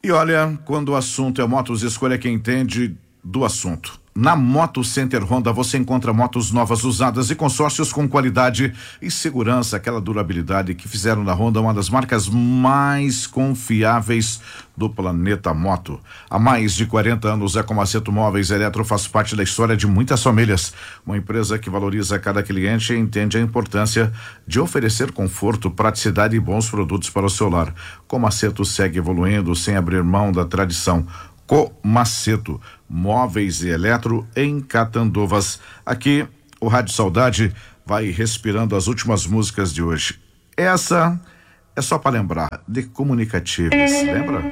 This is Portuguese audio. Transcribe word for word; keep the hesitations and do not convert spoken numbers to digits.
E olha, quando o assunto é motos, escolha quem entende do assunto. Na Moto Center Honda você encontra motos novas, usadas e consórcios com qualidade e segurança, aquela durabilidade que fizeram da Honda uma das marcas mais confiáveis do planeta moto. Há mais de quarenta anos, a Comaceto Móveis Eletro faz parte da história de muitas famílias. Uma empresa que valoriza cada cliente e entende a importância de oferecer conforto, praticidade e bons produtos para o seu lar. Comaceto segue evoluindo sem abrir mão da tradição. Comaceto, móveis e eletro em Catandovas. Aqui, o Rádio Saudade vai respirando as últimas músicas de hoje. Essa é só para lembrar de Comunicativos, lembra?